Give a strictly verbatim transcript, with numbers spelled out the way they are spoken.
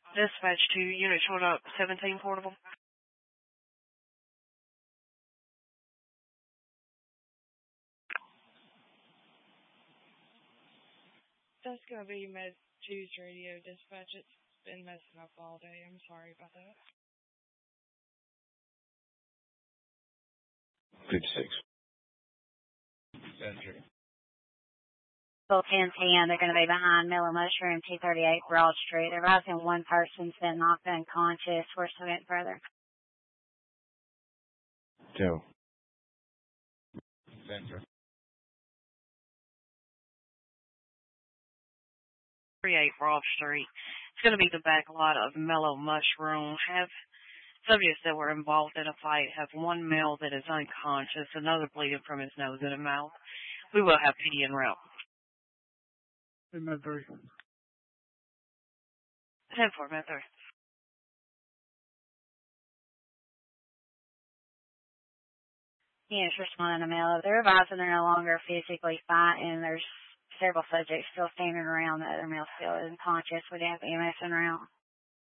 Dispatch to unit short up seventeen portable. That's going to be Med two's radio dispatch. It's been messing up all day. I'm sorry about that. fifty-six. Center. Till ten p.m. They're going to be behind Mellow Mushroom, two thirty-eight Broad Street. They're advising one person's been knocked unconscious. We're still getting further. Joe. Center. thirty-eight Broad Street. It's going to be the back lot of Mellow Mushroom. Have subjects that were involved in a fight. Have one male that is unconscious, another bleeding from his nose and mouth. We will have P D en route. Med three. ten four, Med three. Yes, responding to Mellow. They're advising they're no longer physically fighting. There's several subjects still standing around. The other male still unconscious. We have E M S en route.